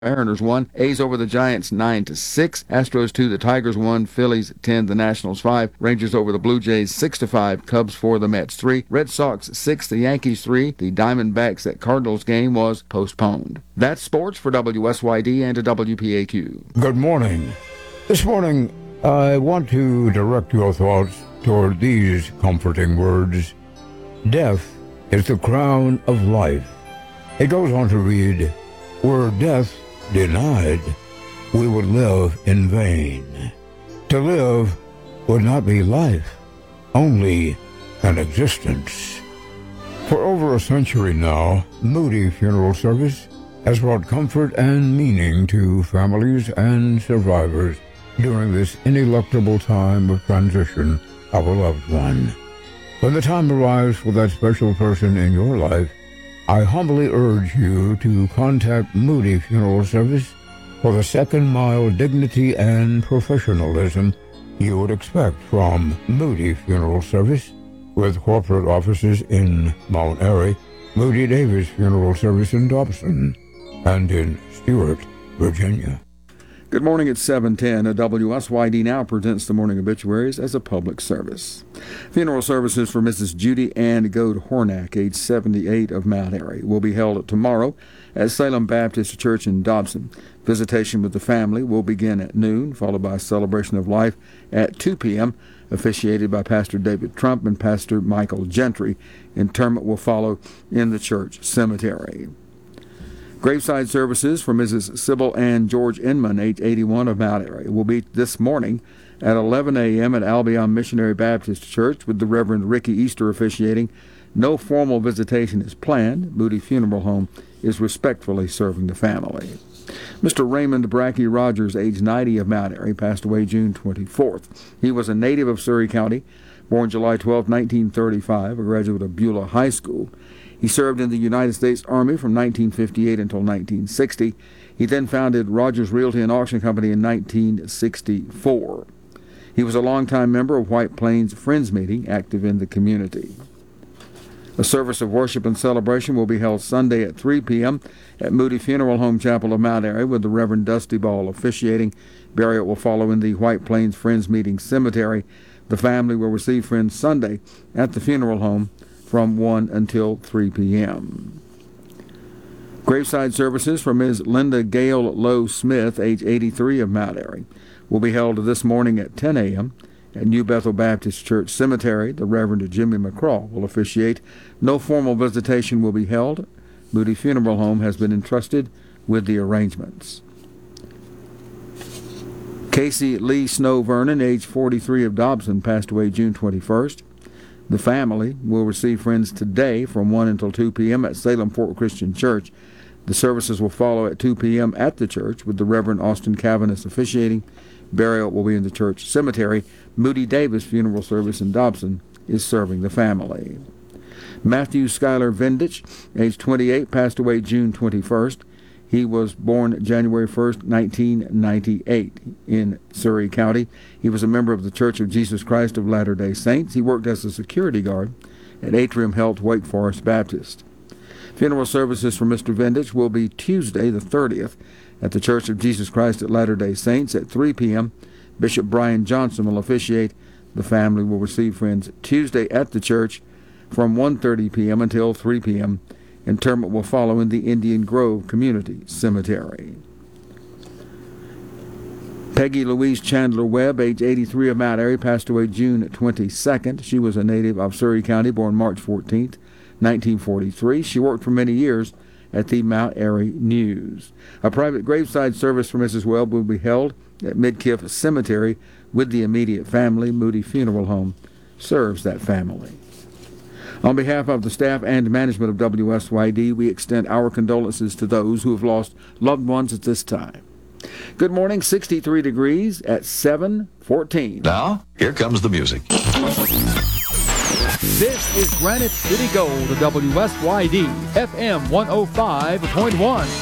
Mariners won. A's over the Giants 9-6. Astros 2, the Tigers 1. Phillies 10, the Nationals 5. Rangers over the Blue Jays 6-5. Cubs 4, the Mets 3. Red Sox 6, the Yankees 3. The Diamondbacks at Cardinals game was postponed. That's sports for WSYD and WPAQ. Good morning. This morning, I want to direct your thoughts toward these comforting words. Death is the crown of life. It goes on to read, were death denied, we would live in vain. To live would not be life, only an existence. For over a century now, Moody Funeral Service has brought comfort and meaning to families and survivors during this ineluctable time of transition of a loved one. When the time arrives for that special person in your life, I humbly urge you to contact Moody Funeral Service for the second-mile dignity and professionalism you would expect from Moody Funeral Service, with corporate offices in Mount Airy, Moody Davis Funeral Service in Dobson, and in Stewart, Virginia. Good morning, it's 7:10. WSYD Now presents the morning obituaries as a public service. Funeral services for Mrs. Judy Ann Goad Hornack, age 78, of Mount Airy, will be held tomorrow at Salem Baptist Church in Dobson. Visitation with the family will begin at noon, followed by a celebration of life at 2 p.m., officiated by Pastor David Trump and Pastor Michael Gentry. Interment will follow in the church cemetery. Graveside services for Mrs. Sybil Ann George Inman, age 81, of Mount Airy, will be this morning at 11 a.m. at Albion Missionary Baptist Church, with the Reverend Ricky Easter officiating. No formal visitation is planned. Moody Funeral Home is respectfully serving the family. Mr. Raymond Brackey Rogers, age 90, of Mount Airy, passed away June 24th. He was a native of Surry County, born July 12, 1935, a graduate of Beulah High School. He served in the United States Army from 1958 until 1960. He then founded Rogers Realty and Auction Company in 1964. He was a longtime member of White Plains Friends Meeting, active in the community. A service of worship and celebration will be held Sunday at 3 p.m. at Moody Funeral Home Chapel of Mount Airy, with the Reverend Dusty Ball officiating. Burial will follow in the White Plains Friends Meeting Cemetery. The family will receive friends Sunday at the funeral home from 1 until 3 p.m. Graveside services for Ms. Linda Gale Lowe Smith, age 83, of Mount Airy, will be held this morning at 10 a.m. at New Bethel Baptist Church Cemetery. The Reverend Jimmy McCraw will officiate. No formal visitation will be held. Moody Funeral Home has been entrusted with the arrangements. Casey Lee Snow Vernon, age 43, of Dobson, passed away June 21st. The family will receive friends today from 1 until 2 p.m. at Salem Fort Christian Church. The services will follow at 2 p.m. at the church, with the Reverend Austin Cavanis officiating. Burial will be in the church cemetery. Moody Davis Funeral Service in Dobson is serving the family. Matthew Schuyler Vendich, age 28, passed away June 21st. He was born January 1st, 1998, in Surry County. He was a member of the Church of Jesus Christ of Latter-day Saints. He worked as a security guard at Atrium Health Wake Forest Baptist. Funeral services for Mr. Vendich will be Tuesday, the 30th, at the Church of Jesus Christ at Latter-day Saints at 3 p.m. Bishop Brian Johnson will officiate. The family will receive friends Tuesday at the church from 1:30 p.m. until 3 p.m. Interment will follow in the Indian Grove Community Cemetery. Peggy Louise Chandler Webb, age 83, of Mount Airy, passed away June 22nd. She was a native of Surry County, born March 14th, 1943. She worked for many years at the Mount Airy News. A private graveside service for Mrs. Webb will be held at Midkiff Cemetery with the immediate family. Moody Funeral Home serves that family. On behalf of the staff and management of WSYD, we extend our condolences to those who have lost loved ones at this time. Good morning, 63 degrees at 7:14. Now, here comes the music. This is Granite City Gold, WSYD, FM 105.1.